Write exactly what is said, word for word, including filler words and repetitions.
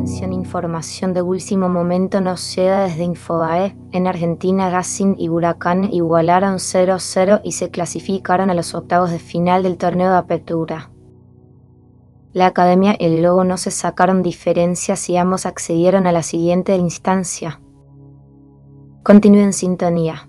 Atención, información de último momento nos llega desde Infobae. En Argentina, Racing y Huracán igualaron cero a cero y se clasificaron a los octavos de final del torneo de apertura. La Academia y el Lobo no se sacaron diferencias y ambos accedieron a la siguiente instancia. Continúe en sintonía.